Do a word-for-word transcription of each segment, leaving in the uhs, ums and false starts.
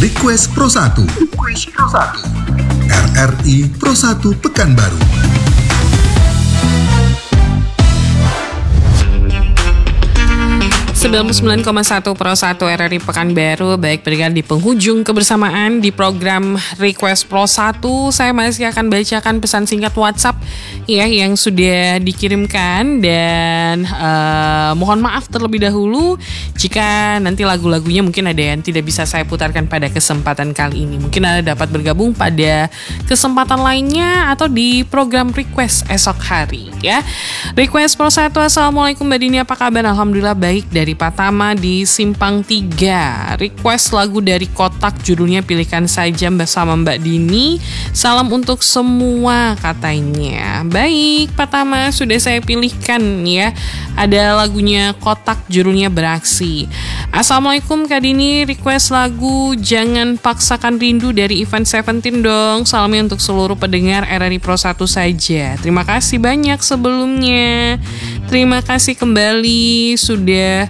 Request Pro satu. Request Pro satu. R R I Pro satu Pekanbaru. sembilan puluh sembilan koma satu Pro satu R R I Pekanbaru. Baik, pendengar, di penghujung kebersamaan di program Request Pro satu, saya masih akan bacakan pesan singkat WhatsApp ya yang sudah dikirimkan, dan uh, mohon maaf terlebih dahulu jika nanti lagu-lagunya mungkin ada yang tidak bisa saya putarkan pada kesempatan kali ini. Mungkin Anda dapat bergabung pada kesempatan lainnya atau di program Request esok hari ya. Request Pro satu, Assalamualaikum Mbak Dini, apa kabar? Alhamdulillah baik. Dari Patama di Simpang tiga, request lagu dari Kotak, judulnya Pilihkan Saja bersama Mbak Dini. Salam untuk semua, katanya. Baik, Patama, sudah saya pilihkan ya. Ada lagunya Kotak, judulnya Beraksi. Assalamualaikum Kak Dini, request lagu Jangan Paksakan Rindu dari Ivan Seventeen dong. Salamnya untuk seluruh pendengar R R I Pro satu saja. Terima kasih banyak sebelumnya. Terima kasih kembali sudah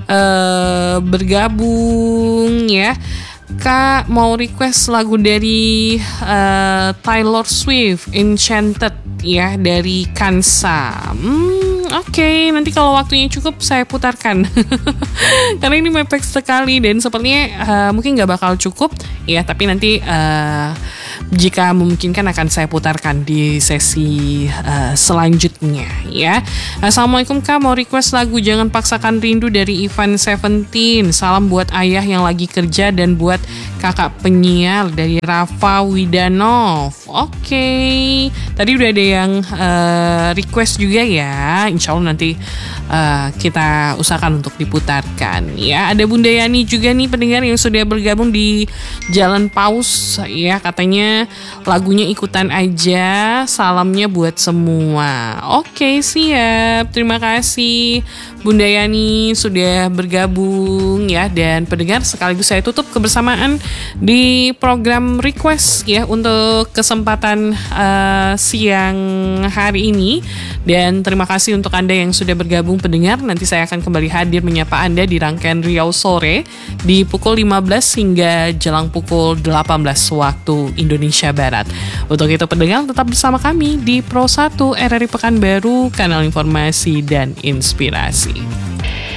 uh, bergabung ya. Kak mau request lagu dari uh, Taylor Swift, Enchanted ya, dari Kansa. Hmm, oke, okay. Nanti kalau waktunya cukup saya putarkan. Karena ini mepet sekali dan sepertinya uh, mungkin nggak bakal cukup ya. Tapi nanti uh, jika memungkinkan akan saya putarkan di sesi uh, selanjutnya ya. Assalamualaikum Kak, mau request lagu Jangan Paksakan Rindu dari Ivan Seventeen. Salam buat ayah yang lagi kerja dan buat kakak penyiar dari Rafa Widanov. Oke, okay. Tadi udah ada yang uh, request juga ya. Insya Allah nanti uh, kita usahakan untuk diputarkan ya. Ada Bunda Yani juga nih pendengar yang sudah bergabung di Jalan Paus ya. Katanya lagunya ikutan aja. Salamnya buat semua. Oke, okay, siap. Terima kasih Bunda Yani sudah bergabung ya. Dan pendengar, sekaligus saya tutup kebersamaan di program Request ya untuk kesempatan uh, siang hari ini. Dan terima kasih untuk Anda yang sudah bergabung pendengar. Nanti saya akan kembali hadir menyapa Anda di rangkaian Riau Sore di pukul lima belas hingga jelang pukul delapan belas waktu Indonesia Barat. Untuk itu pendengar, tetap bersama kami di Pro satu R R I Pekanbaru, kanal informasi dan inspirasi.